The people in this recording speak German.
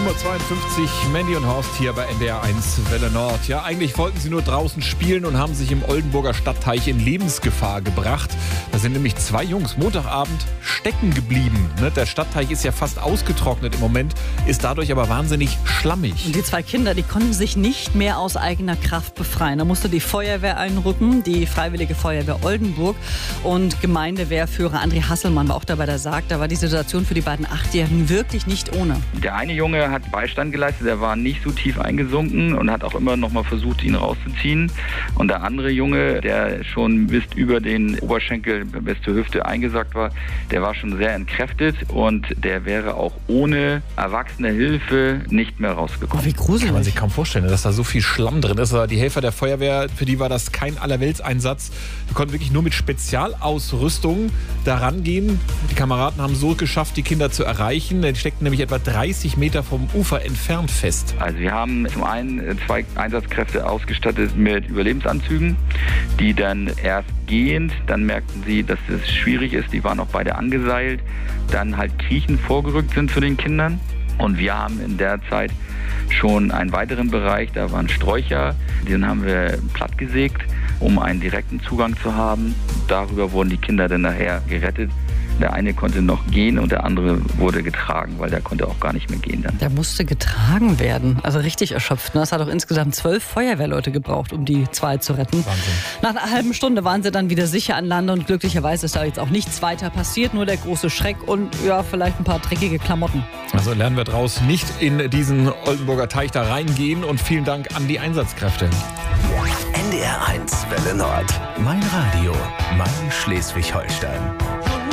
7.52 Uhr, Mandy und Horst hier bei NDR 1 Welle Nord. Ja, eigentlich wollten sie nur draußen spielen und haben sich im Oldenburger Stadtteich in Lebensgefahr gebracht. Da sind nämlich 2 Jungs Montagabend stecken geblieben. Der Stadtteich ist ja fast ausgetrocknet im Moment, ist dadurch aber wahnsinnig schlammig. Und die 2 Kinder, die konnten sich nicht mehr aus eigener Kraft befreien. Da musste die Feuerwehr einrücken, die Freiwillige Feuerwehr Oldenburg. Und Gemeindewehrführer André Hasselmann war auch dabei, der sagt, da war die Situation für die beiden 8-Jährigen wirklich nicht ohne. Der eine Junge hat Beistand geleistet, der war nicht so tief eingesunken und hat auch immer noch mal versucht, ihn rauszuziehen. Und der andere Junge, der schon bis über den Oberschenkel bis zur Hüfte eingesackt war, der war schon sehr entkräftet und der wäre auch ohne erwachsene Hilfe nicht mehr rausgekommen. Oh, wie gruselig. Kann man sich kaum vorstellen, dass da so viel Schlamm drin ist. Die Helfer der Feuerwehr, für die war das kein Allerweltseinsatz. Die konnten wirklich nur mit Spezialausrüstung da rangehen. Die Kameraden haben so geschafft, die Kinder zu erreichen. Die steckten nämlich etwa 30 Meter vom Ufer entfernt fest. Also wir haben zum einen 2 Einsatzkräfte ausgestattet mit Überlebensanzügen, die dann erst gehend, dann merkten sie, dass es schwierig ist, die waren auch beide angeseilt, dann halt kriechend vorgerückt sind zu den Kindern. Und wir haben in der Zeit schon einen weiteren Bereich, da waren Sträucher, den haben wir plattgesägt, um einen direkten Zugang zu haben. Darüber wurden die Kinder dann nachher gerettet. Der eine konnte noch gehen und der andere wurde getragen, weil der konnte auch gar nicht mehr gehen dann. Der musste getragen werden, also richtig erschöpft. Es hat auch insgesamt 12 Feuerwehrleute gebraucht, um die 2 zu retten. Wahnsinn. Nach einer halben Stunde waren sie dann wieder sicher an Land und glücklicherweise ist da jetzt auch nichts weiter passiert, nur der große Schreck und ja, vielleicht ein paar dreckige Klamotten. Also lernen wir draus nicht in diesen Oldenburger Teich da reingehen und vielen Dank an die Einsatzkräfte. NDR 1 Welle Nord. Mein Radio, mein Schleswig-Holstein.